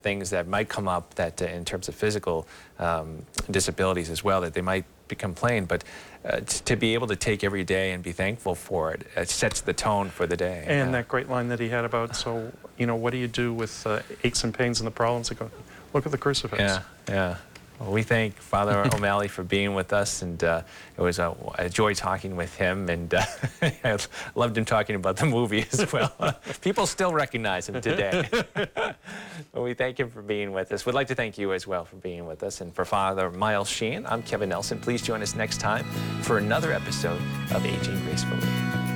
things that might come up that in terms of physical disabilities as well, that they might become plain, but to be able to take every day and be thankful for it, it sets the tone for the day. And that great line that he had about, so, you know, what do you do with aches and pains and the problems that go, look at the crucifix. Yeah, yeah. Well, we thank Father O'Malley for being with us, and it was a joy talking with him, and I loved him talking about the movie as well. People still recognize him today. Well, we thank him for being with us. We'd like to thank you as well for being with us. And for Father Miles Sheehan, I'm Kevin Nelson. Please join us next time for another episode of Aging Gracefully.